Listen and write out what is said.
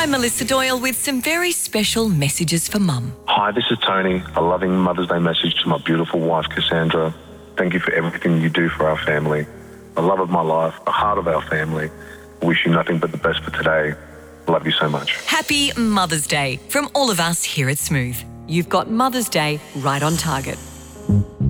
I'm Melissa Doyle with some very special messages for Mum. Hi, this is Tony. A loving Mother's Day message to my beautiful wife, Cassandra. Thank you for everything you do for our family. The love of my life, the heart of our family. I wish you nothing but the best for today. Love you so much. Happy Mother's Day from all of us here at Smooth. You've got Mother's Day right on target.